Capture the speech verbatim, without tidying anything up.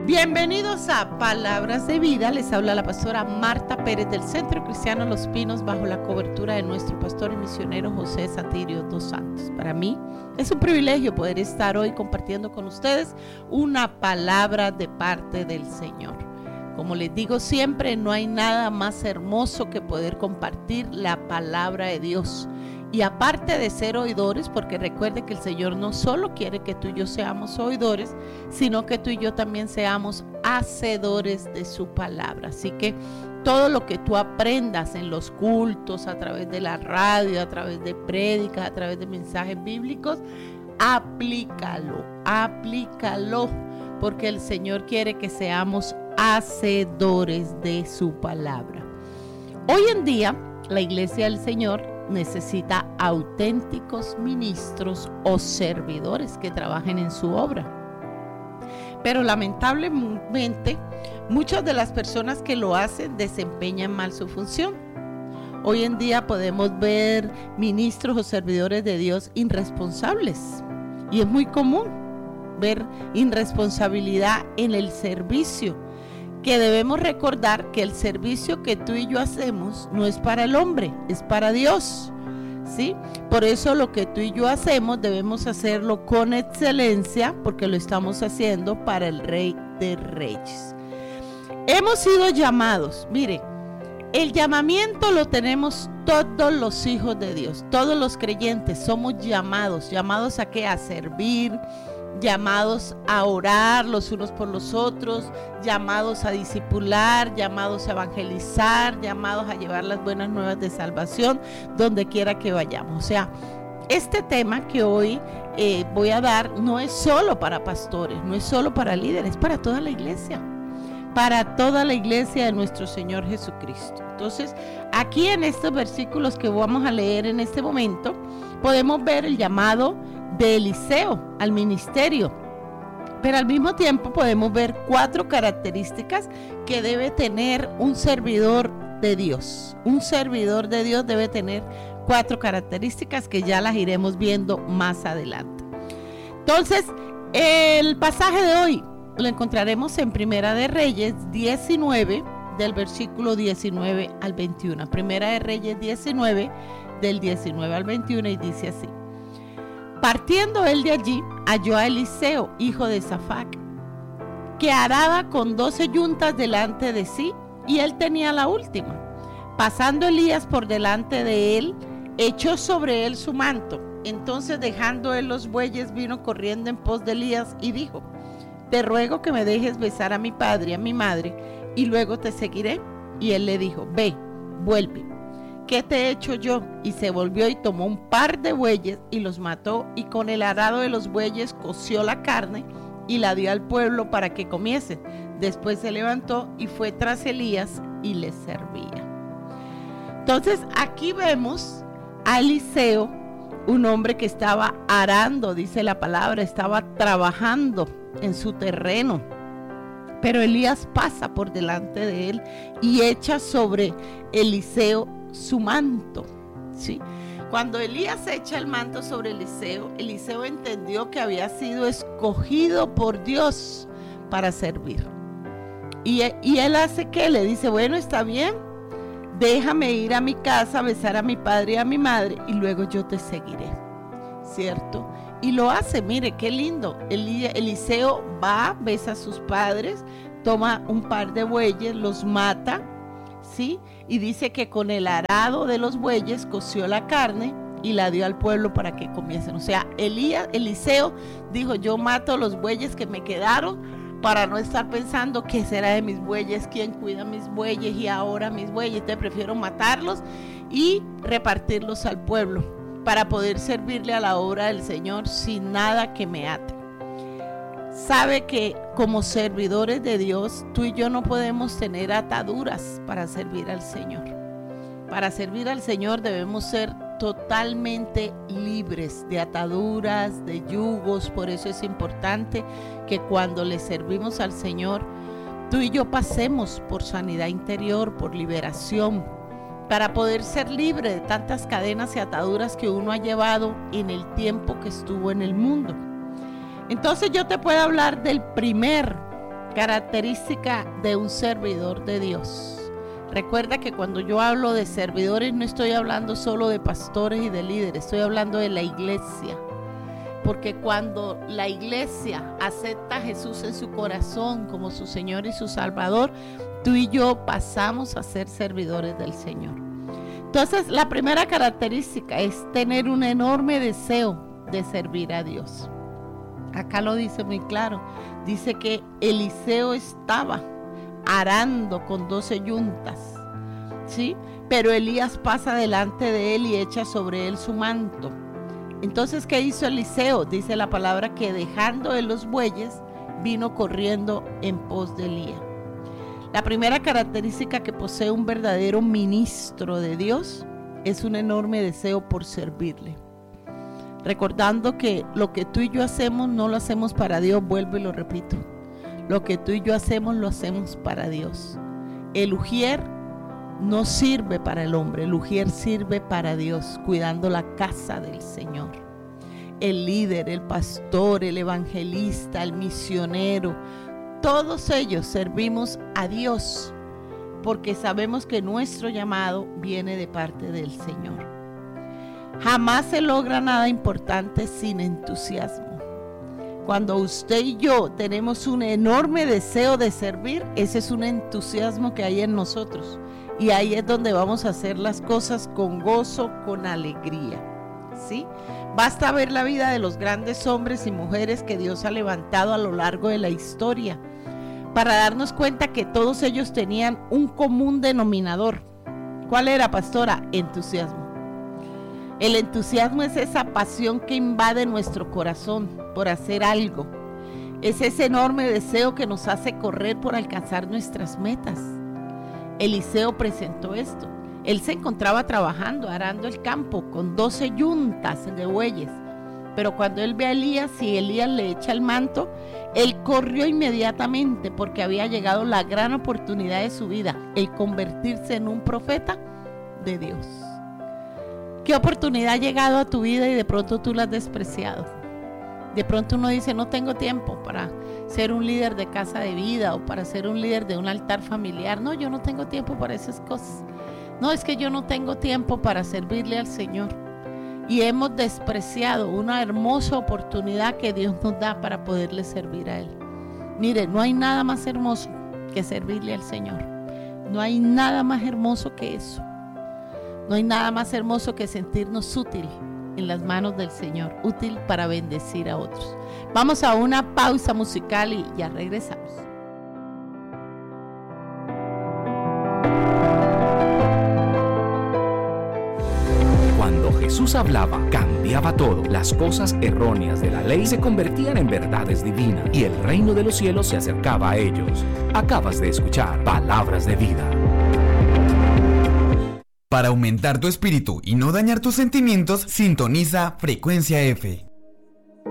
Bienvenidos a Palabras de Vida. Les habla la pastora Marta Pérez del Centro Cristiano Los Pinos, bajo la cobertura de nuestro pastor y misionero José Satirio dos Santos. Para mí es un privilegio poder estar hoy compartiendo con ustedes una palabra de parte del Señor. Como les digo siempre, no hay nada más hermoso que poder compartir la palabra de Dios. Y aparte de ser oidores, porque recuerde que el Señor no solo quiere que tú y yo seamos oidores, sino que tú y yo también seamos hacedores de su palabra. Así que todo lo que tú aprendas en los cultos, a través de la radio, a través de prédicas, a través de mensajes bíblicos, aplícalo, aplícalo, porque el Señor quiere que seamos hacedores de su palabra. Hoy en día, la Iglesia del Señor necesita auténticos ministros o servidores que trabajen en su obra. Pero lamentablemente, muchas de las personas que lo hacen desempeñan mal su función. Hoy en día podemos ver ministros o servidores de Dios irresponsables. Y es muy común ver irresponsabilidad en el servicio, que debemos recordar que el servicio que tú y yo hacemos no es para el hombre, es para Dios, ¿sí? Por eso lo que tú y yo hacemos debemos hacerlo con excelencia, porque lo estamos haciendo para el Rey de Reyes. Hemos sido llamados, mire, el llamamiento lo tenemos todos los hijos de Dios, todos los creyentes somos llamados, llamados a qué, a servir, llamados a orar los unos por los otros, llamados a discipular, llamados a evangelizar, llamados a llevar las buenas nuevas de salvación donde quiera que vayamos. O sea, este tema que hoy eh, voy a dar no es solo para pastores, no es solo para líderes, es para toda la iglesia, para toda la iglesia de nuestro Señor Jesucristo. Entonces, aquí en estos versículos que vamos a leer en este momento, podemos ver el llamado de Eliseo al ministerio, pero al mismo tiempo podemos ver cuatro características que debe tener un servidor de Dios. Un servidor de Dios debe tener cuatro características que ya las iremos viendo más adelante. Entonces, el pasaje de hoy lo encontraremos en Primera de Reyes diecinueve, del versículo diecinueve al veintiuno. Primera de Reyes diecinueve, del diecinueve al veintiuno, y dice así: Partiendo él de allí, halló a Eliseo, hijo de Safac, que araba con doce yuntas delante de sí, y él tenía la última. Pasando Elías por delante de él, echó sobre él su manto. Entonces, dejando él los bueyes, vino corriendo en pos de Elías y dijo: Te ruego que me dejes besar a mi padre y a mi madre, y luego te seguiré. Y él le dijo: Ve, vuelve. ¿Qué te he hecho yo? Y se volvió y tomó un par de bueyes y los mató, y con el arado de los bueyes coció la carne y la dio al pueblo para que comiesen. Después se levantó y fue tras Elías y le servía. Entonces aquí vemos a Eliseo, un hombre que estaba arando, dice la palabra, estaba trabajando en su terreno. Pero Elías pasa por delante de él y echa sobre Eliseo su manto, ¿sí? Cuando Elías echa el manto sobre Eliseo, Eliseo entendió que había sido escogido por Dios para servir. Y, y él hace ¿qué? Le dice: bueno, está bien, déjame ir a mi casa, besar a mi padre y a mi madre, y luego yo te seguiré, ¿cierto? Y lo hace, mire, qué lindo. Eli- Eliseo va, besa a sus padres, toma un par de bueyes, los mata, ¿sí? Y dice que con el arado de los bueyes coció la carne y la dio al pueblo para que comiesen. O sea, Elías, Eliseo dijo: yo mato los bueyes que me quedaron para no estar pensando qué será de mis bueyes, quién cuida mis bueyes y ahora mis bueyes. Te prefiero matarlos y repartirlos al pueblo para poder servirle a la obra del Señor sin nada que me ate. Sabe que como servidores de Dios, tú y yo no podemos tener ataduras para servir al Señor. Para servir al Señor debemos ser totalmente libres de ataduras, de yugos. Por eso es importante que cuando le servimos al Señor, tú y yo pasemos por sanidad interior, por liberación, para poder ser libre de tantas cadenas y ataduras que uno ha llevado en el tiempo que estuvo en el mundo. Entonces yo te puedo hablar del primer Característica de un servidor de Dios. Recuerda que cuando yo hablo de servidores no estoy hablando solo de pastores y de líderes, estoy hablando de la iglesia. Porque cuando la iglesia acepta a Jesús en su corazón como su Señor y su Salvador, tú y yo pasamos a ser servidores del Señor. Entonces, la primera característica es tener un enorme deseo de servir a Dios. Acá lo dice muy claro. Dice que Eliseo estaba arando con doce yuntas, ¿sí? Pero Elías pasa delante de él y echa sobre él su manto. Entonces, ¿qué hizo Eliseo? Dice la palabra que dejando él los bueyes, vino corriendo en pos de Elías. La primera característica que posee un verdadero ministro de Dios es un enorme deseo por servirle. Recordando que lo que tú y yo hacemos no lo hacemos para Dios, vuelvo y lo repito. Lo que tú y yo hacemos lo hacemos para Dios. El ujier no sirve para el hombre, el ujier sirve para Dios, cuidando la casa del Señor. El líder, el pastor, el evangelista, el misionero, todos ellos servimos a Dios porque sabemos que nuestro llamado viene de parte del Señor. Jamás se logra nada importante sin entusiasmo. Cuando usted y yo tenemos un enorme deseo de servir, ese es un entusiasmo que hay en nosotros. Y ahí es donde vamos a hacer las cosas con gozo, con alegría, ¿sí? Basta ver la vida de los grandes hombres y mujeres que Dios ha levantado a lo largo de la historia para darnos cuenta que todos ellos tenían un común denominador. ¿Cuál era, pastora? Entusiasmo. El entusiasmo es esa pasión que invade nuestro corazón por hacer algo. Es ese enorme deseo que nos hace correr por alcanzar nuestras metas. Eliseo presentó esto. Él se encontraba trabajando, arando el campo con doce yuntas de bueyes. Pero cuando él ve a Elías y Elías le echa el manto, él corrió inmediatamente porque había llegado la gran oportunidad de su vida, el convertirse en un profeta de Dios. ¿Qué oportunidad ha llegado a tu vida y de pronto tú la has despreciado? De pronto uno dice, no tengo tiempo para ser un líder de casa de vida o para ser un líder de un altar familiar. No, yo no tengo tiempo para esas cosas. No, es que yo no tengo tiempo para servirle al Señor. Y hemos despreciado una hermosa oportunidad que Dios nos da para poderle servir a Él. Mire, no hay nada más hermoso que servirle al Señor. No hay nada más hermoso que eso. No hay nada más hermoso que sentirnos útil en las manos del Señor, útil para bendecir a otros. Vamos a una pausa musical y ya regresamos. Cuando Jesús hablaba, cambiaba todo. Las cosas erróneas de la ley se convertían en verdades divinas y el reino de los cielos se acercaba a ellos. Acabas de escuchar Palabras de Vida. Para aumentar tu espíritu y no dañar tus sentimientos, sintoniza Frecuencia F.